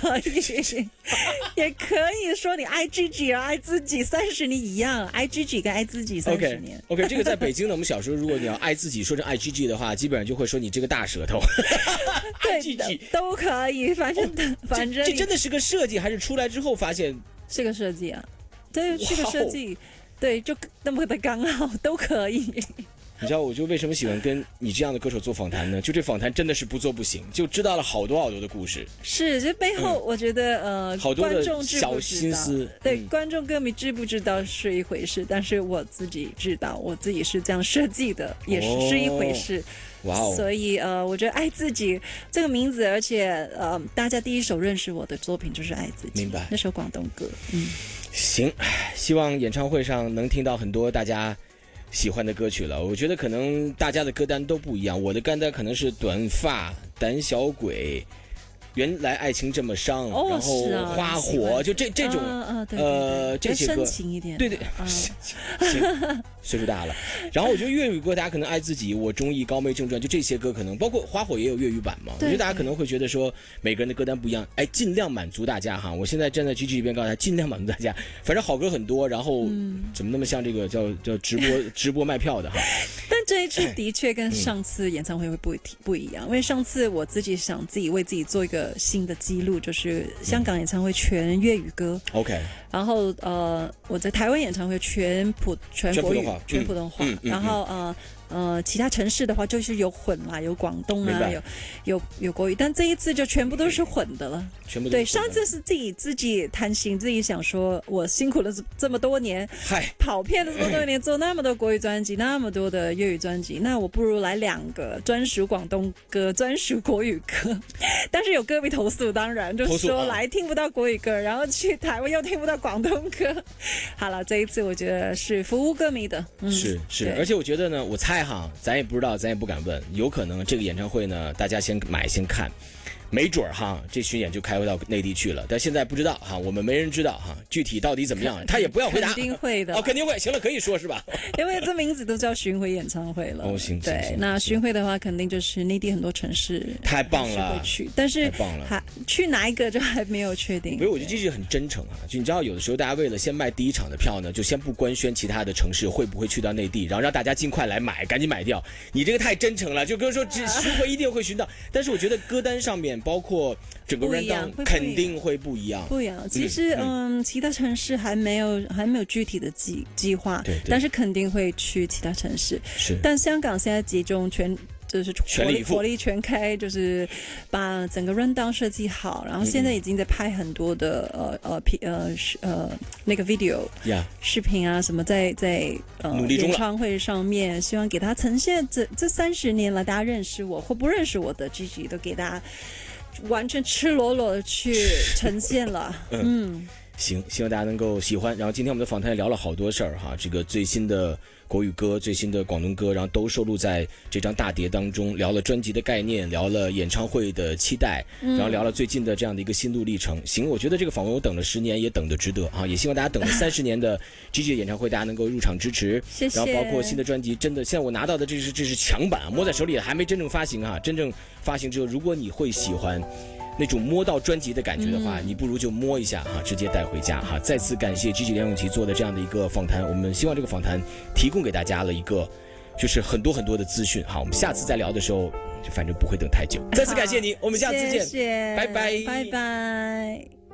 可以，也可以说你爱Gigi爱自己30年一样，爱Gigi跟爱自己30年。 OK， 这个在北京呢，我们小时候如果你要爱自己说成爱 Gigi 的话，基本上就会说你这个大舌头。 对的，都可以，反正这真的是个设计，还是出来之后发现是个设计啊？对，是个设计，对，就那么的刚好都可以。 你知道我就为什么喜欢跟你这样的歌手做访谈呢？就这访谈真的是不做不行，就知道了好多好多的故事。 是，这背后我觉得好多的观众知不知道小心思， 对，观众歌迷知不知道是一回事，但是我自己知道，我自己是这样设计的，也是一回事。 哇哦！ 所以我觉得爱自己这个名字，而且大家第一首认识我的作品就是爱自己， 明白？ 那首广东歌。 行，希望演唱会上能听到很多大家喜欢的歌曲了。我觉得可能大家的歌单都不一样，我的歌单可能是短发、胆小鬼。原来爱情这么伤，然后花火，就这种这些歌， 深情一点， 对，行，岁数大了。然后我觉得粤语歌大家可能爱自己，我中意高妹正传，就这些歌可能包括花火也有粤语版嘛。我觉得大家可能会觉得说每个人的歌单不一样，哎，尽量满足大家哈。我现在站在 Gigi 这边告诉大家，尽量满足大家，反正好歌很多，然后怎么那么像这个叫直播卖票的哈。 但这一次的确跟上次演唱会会不一样，因为上次我自己想自己为自己做一个新的记录，就是香港演唱会全粤语歌 ，OK， 然后我在台湾演唱会全国语全普通话，然后其他城市的话就是有混啦，有广东啊，有国语，但这一次就全部都是混的了。 全部都是混的。 对，上次是自己贪心，自己想说，我辛苦了这么多年，跑遍了这么多年，做那么多国语专辑，那么多的粤语专辑，那我不如来2个专属广东歌，专属国语歌。但是有歌迷投诉，当然就说来听不到国语歌，然后去台湾又听不到广东歌。好了，这一次我觉得是服务歌迷的， 是，而且我觉得呢，我猜哈，咱也不知道，咱也不敢问，有可能这个演唱会呢，大家先买先看。没准哈，这巡演就开回到内地去了，但现在不知道哈，我们没人知道哈，具体到底怎么样，他也不要回答。 肯定会的。 肯定会。行了，可以说是吧？ 因为这名字都叫巡回演唱会了。 行。 对，那巡回的话，肯定就是内地很多城市。 太棒了。 会去，但是太棒了。 去哪一个就还没有确定。 所以我觉得这是很真诚啊，就你知道，有的时候大家为了先卖第一场的票呢，就先不官宣其他的城市会不会去到内地，然后让大家尽快来买，赶紧买掉。你这个太真诚了，就跟说巡回一定会巡到，但是我觉得歌单上面包括。整个 rundown 肯定会不一样。 不一样，其实其他城市还没有具体的计划，但是肯定会去其他城市。 是， 但香港现在集中就是火力全开，就是把整个 rundown 设计好，然后现在已经在拍很多的那个 video 视频啊什么，在努力中了。 演唱会上面，希望给他呈现这30年来大家认识我或不认识我的 Gigi 都给大家。完全赤裸裸的去呈现了。 行，希望大家能够喜欢。然后今天我们的访谈也聊了好多事儿哈，这个最新的国语歌、最新的广东歌，然后都收录在这张大碟当中，聊了专辑的概念，聊了演唱会的期待，然后聊了最近的这样的一个心路历程。行，我觉得这个访问我等了10年，也等得值得啊！也希望大家等了30年的 Gigi 的演唱会，大家能够入场支持。 谢谢。 然后包括新的专辑，真的现在我拿到的这是强版，摸在手里还没真正发行啊！真正发行之后，如果你会喜欢那种摸到专辑的感觉的话，你不如就摸一下哈，直接带回家哈。再次感谢 Gigi 梁咏琪做的这样的一个访谈，我们希望这个访谈提供给大家了一个就是很多很多的资讯哈。我们下次再聊的时候，反正不会等太久。再次感谢你，我们下次见， 谢谢， 拜拜， 拜拜。